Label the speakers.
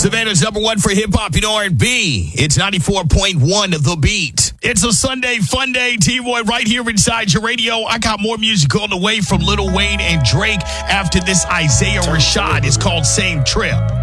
Speaker 1: Savannah's number one for hip-hop and R&B. It's 94.1 of The Beat. It's a Sunday fun day, T-Roy, right here inside your radio. I got more music on the way from Lil Wayne and Drake after this Isaiah Rashad. It's called Same Trip.